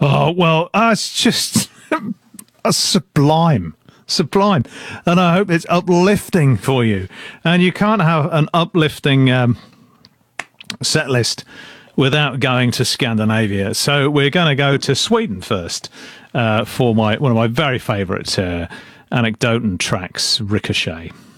Oh, well, it's just a sublime. Sublime. And I hope it's uplifting for you. And you can't have an uplifting set list without going to Scandinavia. So we're going to go to Sweden first for one of my very favourite Anecdoten tracks, Ricochet.